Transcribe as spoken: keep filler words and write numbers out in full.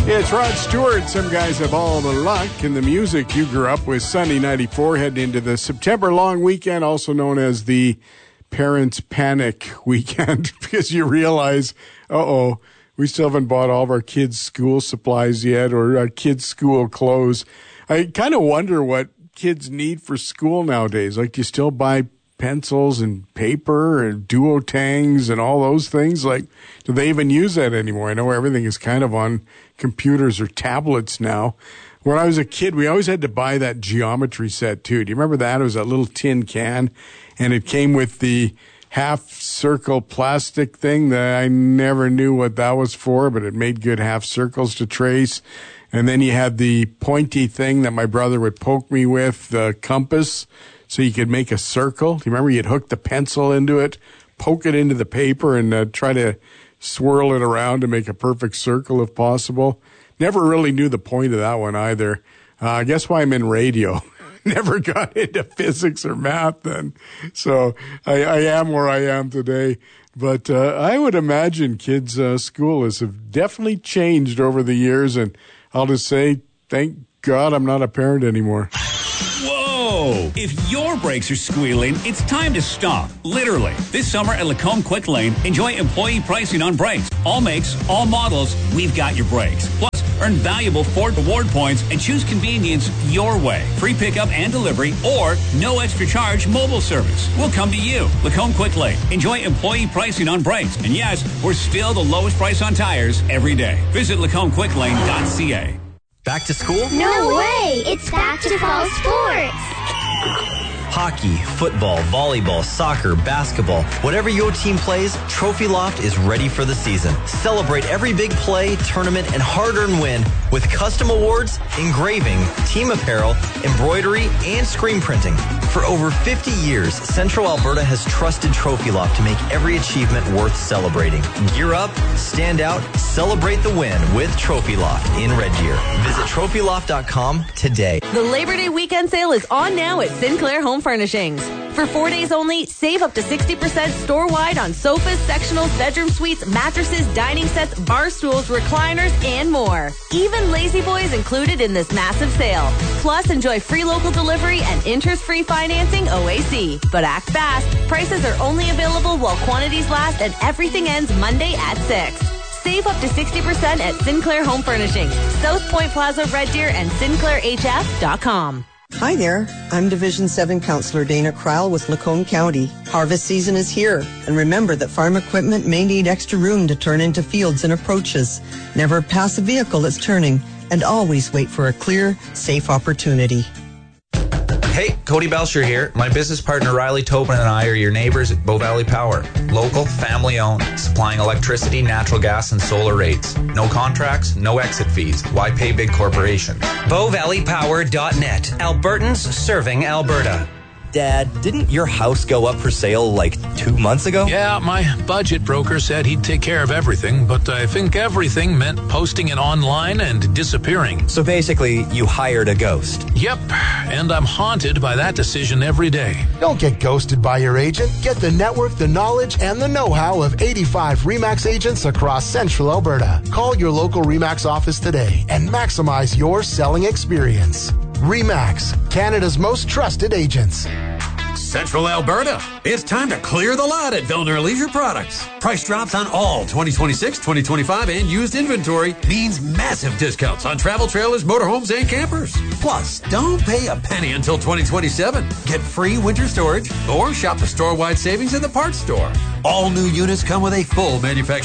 Yeah, it's Rod Stewart. Some guys have all the luck and the music. You grew up with Sunday ninety-four, heading into the September long weekend, also known as the Parents Panic Weekend, because you realize, uh-oh, we still haven't bought all of our kids' school supplies yet or our kids' school clothes. I kind of wonder what kids need for school nowadays. Like, do you still buy pencils and paper and duotangs and all those things? Like, do they even use that anymore? I know everything is kind of on computers or tablets now. When I was a kid, we always had to buy that geometry set too. Do you remember that? It was a little tin can, and it came with the half circle plastic thing that I never knew what that was for, but it made good half circles to trace. And then you had the pointy thing that my brother would poke me with, the compass, so you could make a circle. Do you remember you'd hook the pencil into it, poke it into the paper, and uh, try to swirl it around to make a perfect circle if possible? Never really knew the point of that one either. Uh, I guess why I'm in radio. Never got into physics or math then. So I, I am where I am today. But uh, I would imagine kids' uh, school has have definitely changed over the years. And I'll just say, thank God I'm not a parent anymore. Whoa! If your brakes are squealing, it's time to stop. Literally. This summer at Lacombe Quick Lane, enjoy employee pricing on brakes. All makes, all models, we've got your brakes. Plus, earn valuable Ford Reward points and choose convenience your way. Free pickup and delivery or no extra charge mobile service. We'll come to you. Lacombe Quick Lane. Enjoy employee pricing on brakes. And yes, we're still the lowest price on tires every day. Visit lacombe quick lane dot c a. Back to school? No way! It's back to fall sports! Hockey, football, volleyball, soccer, basketball, whatever your team plays, Trophy Loft is ready for the season. Celebrate every big play, tournament, and hard-earned win with custom awards, engraving, team apparel, embroidery, and screen printing. For over fifty years, Central Alberta has trusted Trophy Loft to make every achievement worth celebrating. Gear up, stand out, celebrate the win with Trophy Loft in Red Deer. Visit trophy loft dot com today. The Labor Day weekend sale is on now at Sinclair Home Furnishings. For four days only, save up to sixty percent store-wide on sofas, sectionals, bedroom suites, mattresses, dining sets, bar stools, recliners, and more. Even Lazy Boy is included in this massive sale. Plus, enjoy free local delivery and interest-free financing O A C. But act fast. Prices are only available while quantities last, and everything ends Monday at six. Save up to sixty percent at Sinclair Home Furnishings, South Point Plaza, Red Deer, and sinclair h f dot com. Hi there, I'm Division seven Counselor Dana Cryle with Lacombe County. Harvest season is here, and remember that farm equipment may need extra room to turn into fields and approaches. Never pass a vehicle that's turning, and always wait for a clear, safe opportunity. Hey, Cody Belcher here. My business partner Riley Tobin and I are your neighbors at Bow Valley Power. Local, family-owned, supplying electricity, natural gas, and solar rates. No contracts, no exit fees. Why pay big corporations? bow valley power dot net. Albertans serving Alberta. Dad, didn't your house go up for sale like two months ago? Yeah, my budget broker said he'd take care of everything, but I think everything meant posting it online and disappearing. So basically, you hired a ghost. Yep, and I'm haunted by that decision every day. Don't get ghosted by your agent. Get the network, the knowledge, and the know-how of eighty-five RE/MAX agents across Central Alberta. Call your local RE/MAX office today and maximize your selling experience. RE/MAX, Canada's most trusted agents. Central Alberta. It's time to clear the lot at Villeneuve Leisure Products. Price drops on all twenty twenty-six, twenty twenty-five, and used inventory means massive discounts on travel trailers, motorhomes, and campers. Plus, don't pay a penny until twenty twenty-seven. Get free winter storage or shop the store-wide savings in the parts store. All new units come with a full manufacturer